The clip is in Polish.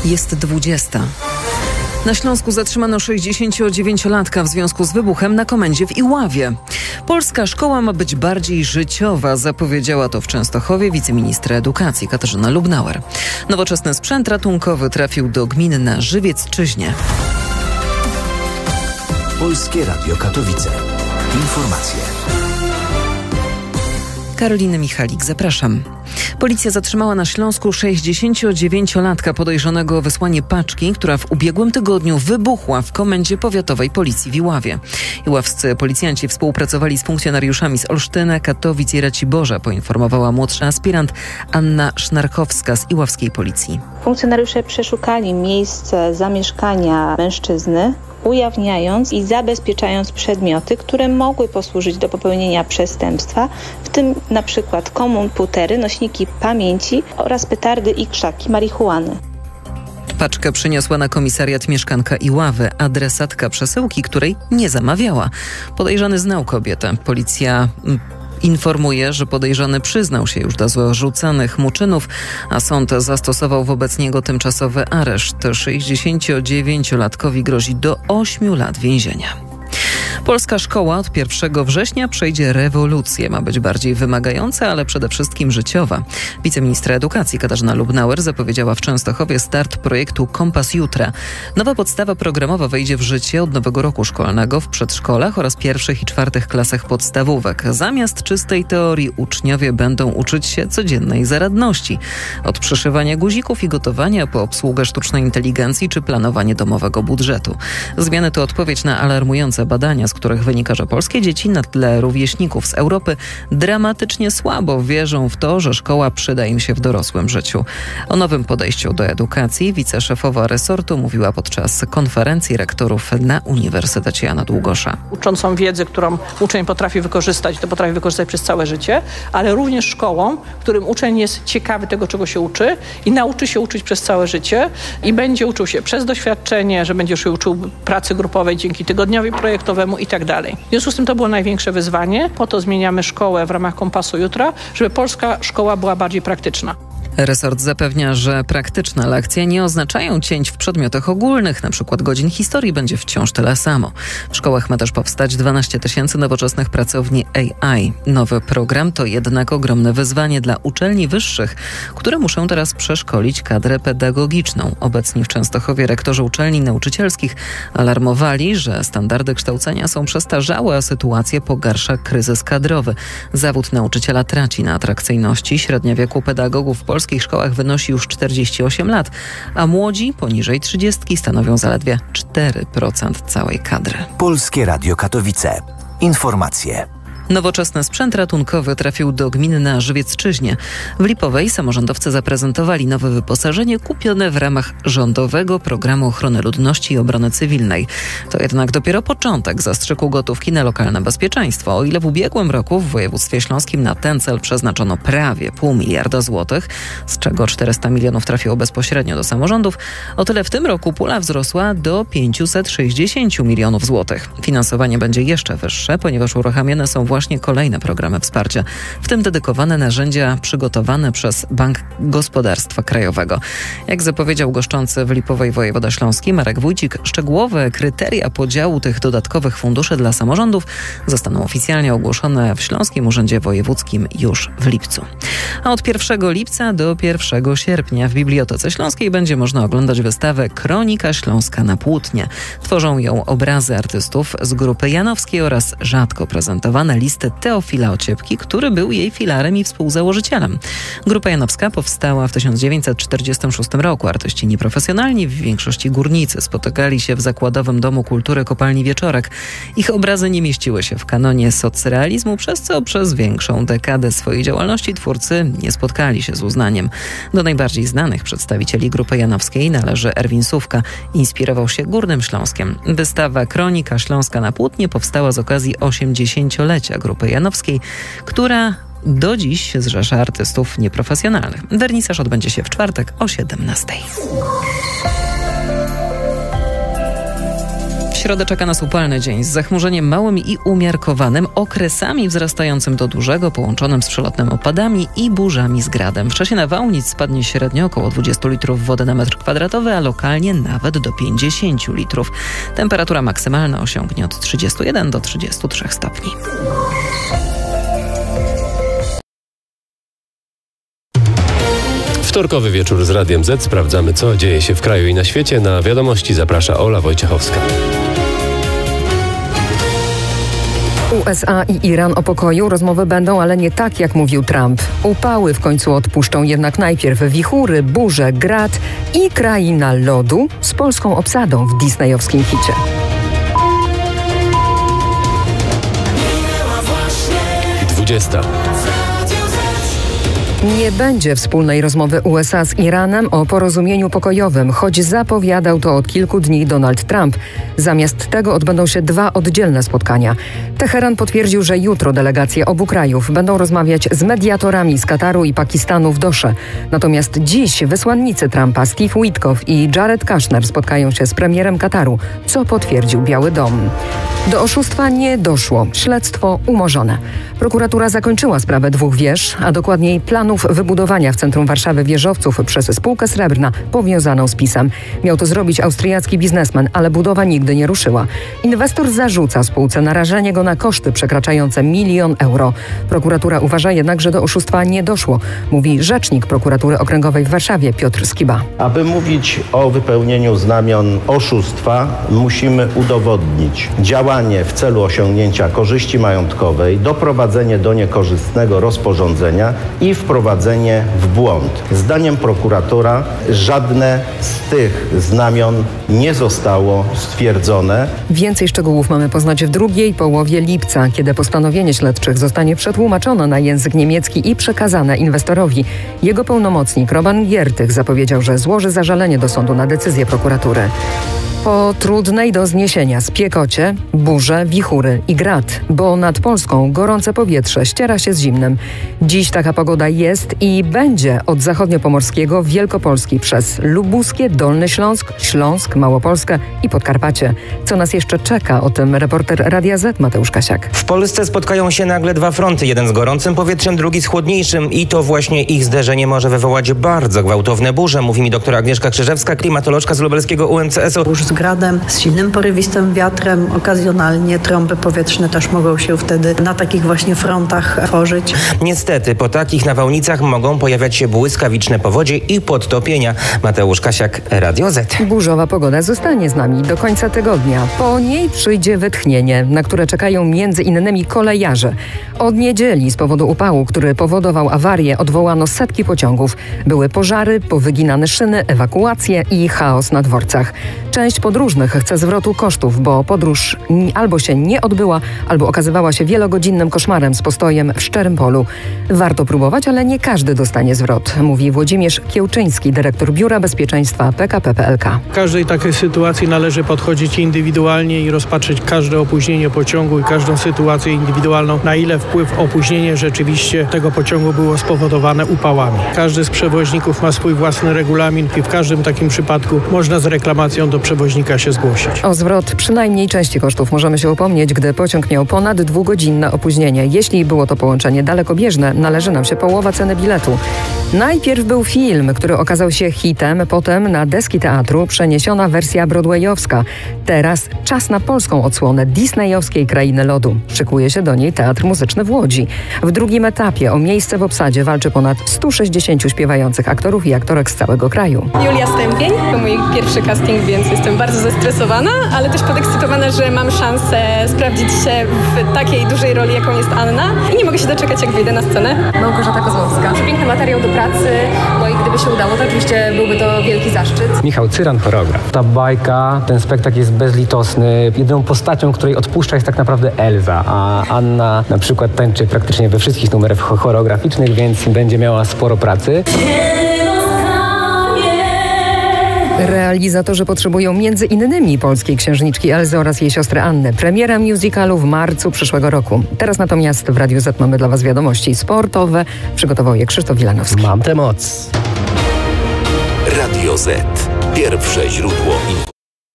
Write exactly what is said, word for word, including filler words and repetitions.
Jest dwudziesta. Na Śląsku zatrzymano sześćdziesięciodziewięciolatka w związku z wybuchem na komendzie w Iławie. Polska szkoła ma być bardziej życiowa, zapowiedziała to w Częstochowie wiceministra edukacji Katarzyna Lubnauer. Nowoczesny sprzęt ratunkowy trafił do gminy na Żywiecczyźnie. Polskie Radio Katowice. Informacje. Karolina Michalik, zapraszam. Policja zatrzymała na Śląsku sześćdziesięciodziewięciolatka podejrzanego o wysłanie paczki, która w ubiegłym tygodniu wybuchła w komendzie powiatowej policji w Iławie. Iławscy policjanci współpracowali z funkcjonariuszami z Olsztyna, Katowic i Raciborza, poinformowała młodsza aspirant Anna Sznarkowska z iławskiej policji. Funkcjonariusze przeszukali miejsce zamieszkania mężczyzny, ujawniając i zabezpieczając przedmioty, które mogły posłużyć do popełnienia przestępstwa, w tym na przykład komputery, nośniki pamięci oraz petardy i krzaki marihuany. Paczkę przyniosła na komisariat mieszkanka Iławy, adresatka przesyłki, której nie zamawiała. Podejrzany znał kobietę. Policja informuje, że podejrzany przyznał się już do zarzucanych mu czynów, a sąd zastosował wobec niego tymczasowy areszt. sześćdziesięciodziewięciolatkowi grozi do ośmiu lat więzienia. Polska szkoła od pierwszego września przejdzie rewolucję. Ma być bardziej wymagająca, ale przede wszystkim życiowa. Wiceministra edukacji Katarzyna Lubnauer zapowiedziała w Częstochowie start projektu Kompas Jutra. Nowa podstawa programowa wejdzie w życie od nowego roku szkolnego w przedszkolach oraz pierwszych i czwartych klasach podstawówek. Zamiast czystej teorii uczniowie będą uczyć się codziennej zaradności. Od przyszywania guzików i gotowania po obsługę sztucznej inteligencji czy planowanie domowego budżetu. Zmiany to odpowiedź na alarmujące badania, z których wynika, że polskie dzieci na tle rówieśników z Europy dramatycznie słabo wierzą w to, że szkoła przyda im się w dorosłym życiu. O nowym podejściu do edukacji wiceszefowa resortu mówiła podczas konferencji rektorów na Uniwersytecie Jana Długosza. Uczącą wiedzę, którą uczeń potrafi wykorzystać, to potrafi wykorzystać przez całe życie, ale również szkołą, w którym uczeń jest ciekawy tego, czego się uczy i nauczy się uczyć przez całe życie i będzie uczył się przez doświadczenie, że będzie się uczył pracy grupowej dzięki tygodniowi projektowemu i tak dalej. W związku z tym to było największe wyzwanie. Po to zmieniamy szkołę w ramach Kompasu Jutra, żeby polska szkoła była bardziej praktyczna. Resort zapewnia, że praktyczne lekcje nie oznaczają cięć w przedmiotach ogólnych, na przykład godzin historii będzie wciąż tyle samo. W szkołach ma też powstać dwanaście tysięcy nowoczesnych pracowni A I. Nowy program to jednak ogromne wyzwanie dla uczelni wyższych, które muszą teraz przeszkolić kadrę pedagogiczną. Obecni w Częstochowie rektorzy uczelni nauczycielskich alarmowali, że standardy kształcenia są przestarzałe, a sytuację pogarsza kryzys kadrowy. Zawód nauczyciela traci na atrakcyjności. Średnia wieku pedagogów w Polsce W polskich szkołach wynosi już czterdzieści osiem lat, a młodzi poniżej trzydziestki stanowią zaledwie cztery procent całej kadry. Polskie Radio Katowice. Informacje. Nowoczesny sprzęt ratunkowy trafił do gminy na Żywiecczyźnie. W Lipowej samorządowcy zaprezentowali nowe wyposażenie kupione w ramach rządowego programu ochrony ludności i obrony cywilnej. To jednak dopiero początek zastrzyku gotówki na lokalne bezpieczeństwo. O ile w ubiegłym roku w województwie śląskim na ten cel przeznaczono prawie pół miliarda złotych, z czego czterysta milionów trafiło bezpośrednio do samorządów, o tyle w tym roku pula wzrosła do pięćset sześćdziesiąt milionów złotych. Finansowanie będzie jeszcze wyższe, ponieważ uruchamiane są właśnie Właśnie kolejne programy wsparcia, w tym dedykowane narzędzia przygotowane przez Bank Gospodarstwa Krajowego. Jak zapowiedział goszczący w Lipowej wojewoda śląski Marek Wójcik, szczegółowe kryteria podziału tych dodatkowych funduszy dla samorządów zostaną oficjalnie ogłoszone w Śląskim Urzędzie Wojewódzkim już w lipcu. A od pierwszego lipca do pierwszego sierpnia w Bibliotece Śląskiej będzie można oglądać wystawę Kronika Śląska na płótnie. Tworzą ją obrazy artystów z grupy janowskiej oraz rzadko prezentowane listy Teofila Ociepki, który był jej filarem i współzałożycielem. Grupa janowska powstała w tysiąc dziewięćset czterdziestym szóstym roku. Artyści nieprofesjonalni, w większości górnicy, spotykali się w Zakładowym Domu Kultury Kopalni Wieczorek. Ich obrazy nie mieściły się w kanonie socrealizmu, przez co przez większą dekadę swojej działalności twórcy nie spotkali się z uznaniem. Do najbardziej znanych przedstawicieli grupy janowskiej należy Erwin Sówka. Inspirował się Górnym Śląskiem. Wystawa Kronika Śląska na płótnie powstała z okazji osiemdziesięciolecia grupy janowskiej, która do dziś zrzesza artystów nieprofesjonalnych. Wernisaż odbędzie się w czwartek o siedemnastej. W środę czeka nas upalny dzień z zachmurzeniem małym i umiarkowanym, okresami wzrastającym do dużego, połączonym z przelotnymi opadami i burzami z gradem. W czasie nawałnic spadnie średnio około dwadzieścia litrów wody na metr kwadratowy, a lokalnie nawet do pięćdziesiąt litrów. Temperatura maksymalna osiągnie od trzydziestu jeden do trzydziestu trzech stopni. Wtorkowy wieczór z Radiem Z. Sprawdzamy, co dzieje się w kraju i na świecie. Na wiadomości zaprasza Ola Wojciechowska. U S A i Iran o pokoju rozmowy będą, ale nie tak, jak mówił Trump. Upały w końcu odpuszczą jednak najpierw wichury, burze, grad i kraina lodu z polską obsadą w disneyowskim hicie. dwudziesta. Nie będzie wspólnej rozmowy U S A z Iranem o porozumieniu pokojowym, choć zapowiadał to od kilku dni Donald Trump. Zamiast tego odbędą się dwa oddzielne spotkania. Teheran potwierdził, że jutro delegacje obu krajów będą rozmawiać z mediatorami z Kataru i Pakistanu w Dosze. Natomiast dziś wysłannicy Trumpa Steve Witkoff i Jared Kushner spotkają się z premierem Kataru, co potwierdził Biały Dom. Do oszustwa nie doszło. Śledztwo umorzone. Prokuratura zakończyła sprawę dwóch wież, a dokładniej planów wybudowania w centrum Warszawy wieżowców przez spółkę Srebrna powiązaną z PiS-em. Miał to zrobić austriacki biznesmen, ale budowa nigdy nie ruszyła. Inwestor zarzuca spółce narażenie go na koszty przekraczające milion euro. Prokuratura uważa jednak, że do oszustwa nie doszło, mówi rzecznik prokuratury okręgowej w Warszawie Piotr Skiba. Aby mówić o wypełnieniu znamion oszustwa, musimy udowodnić działanie w celu osiągnięcia korzyści majątkowej, doprowadzenie do niekorzystnego rozporządzenia i wprowadzenie w błąd. Zdaniem prokuratora żadne z tych znamion nie zostało stwierdzone. Więcej szczegółów mamy poznać w drugiej połowie lipca, kiedy postanowienie śledczych zostanie przetłumaczone na język niemiecki i przekazane inwestorowi. Jego pełnomocnik Roman Giertych zapowiedział, że złoży zażalenie do sądu na decyzję prokuratury. Po trudnej do zniesienia spiekocie, burze, wichury i grad, bo nad Polską gorące powietrze ściera się z zimnym. Dziś taka pogoda jest i będzie od zachodniopomorskiego Wielkopolski przez Lubuskie, Dolny Śląsk, Śląsk, Małopolskę i Podkarpacie. Co nas jeszcze czeka? O tym reporter Radia Z Mateusz Kasiak. W Polsce spotkają się nagle dwa fronty, jeden z gorącym powietrzem, drugi z chłodniejszym i to właśnie ich zderzenie może wywołać bardzo gwałtowne burze, mówi mi doktor Agnieszka Krzyżewska, klimatolożka z lubelskiego U M C S u. Burz z gradem, z silnym porywistym wiatrem, okazjonalnie trąby powietrzne też mogą się wtedy na takich właśnie frontach tworzyć. Niestety po takich nawałnicach mogą pojawiać się błyskawiczne powodzie i podtopienia. Mateusz Kasiak, Radio Z. Burzowa pogoda zostanie z nami do końca tygodnia. Po niej przyjdzie wytchnienie, na które czekają między innymi kolejarze. Od niedzieli z powodu upału, który powodował awarię, odwołano setki pociągów. Były pożary, powyginane szyny, ewakuacje i chaos na dworcach. Część podróżnych chce zwrotu kosztów, bo podróż albo się nie odbyła, albo okazywała się wielogodzinnym koszmarem z postojem w szczerym polu. Warto próbować, ale nie każdy dostanie zwrot, mówi Włodzimierz Kiełczyński, dyrektor Biura Bezpieczeństwa P K P P L K. W każdej takiej sytuacji należy podchodzić indywidualnie i rozpatrzeć każde opóźnienie pociągu i każdą sytuację indywidualną, na ile wpływ opóźnienie rzeczywiście tego pociągu było spowodowane upałami. Każdy z przewoźników ma swój własny regulamin i w każdym takim przypadku można z reklamacją do przewoźnika się zgłosić. O zwrot przynajmniej części kosztów możemy się upomnieć, gdy pociąg miał ponad dwugodzinne opóźnienie. Jeśli było to połączenie dalekobieżne, należy nam się połowa ceny biletu. Najpierw był film, który okazał się hitem, potem na deski teatru przeniesiona wersja broadwayowska. Teraz czas na polską odsłonę disneyowskiej Krainy Lodu. Szykuje się do niej Teatr Muzyczny w Łodzi. W drugim etapie o miejsce w obsadzie walczy ponad stu sześćdziesięciu śpiewających aktorów i aktorek z całego kraju. Julia Stępień, to mój pierwszy casting, więc jestem bardzo zestresowana, ale też podekscytowana, że mam szansę sprawdzić się w takiej dużej roli, jaką jest Anna. I nie mogę się doczekać, jak wyjdę na scenę. Małgorzata Kozłowska. Piękny materiał do pracy, no i gdyby się udało, to oczywiście byłby to wielki zaszczyt. Michał Cyran, choreograf. Ta bajka, ten spektakl jest bezlitosny. Jedyną postacią, której odpuszcza, jest tak naprawdę Elza, a Anna na przykład tańczy praktycznie we wszystkich numerach choreograficznych, więc będzie miała sporo pracy. Realizatorzy potrzebują między innymi polskiej księżniczki Elzy oraz jej siostry Anny. Premiera musicalu w marcu przyszłego roku. Teraz natomiast w Radiu Z mamy dla Was wiadomości sportowe. Przygotował je Krzysztof Wilanowski. Mam tę moc. Radio Z. Pierwsze źródło informacji.